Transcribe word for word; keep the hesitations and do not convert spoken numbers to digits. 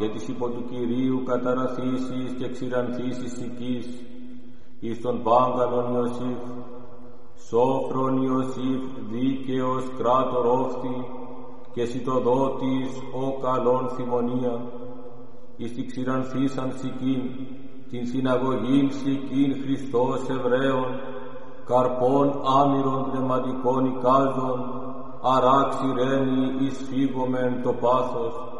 και της υπό του Κυρίου καταραθήσεις και ξηρανθήσεις οικής, εις τον Πάγκαλον Ιωσήφ, σόφρον Ιωσήφ, δίκαιος κράτορ όφτη, και σιτοδότης ο καλόν θυμονία, εις τη ξηρανθήσαν σικήν, την συναγωγήν σικήν Χριστός Εβραίων, καρπών άμυρων πνευματικών εικάζων, αράξει ρένει εις φύγομεν το πάθος,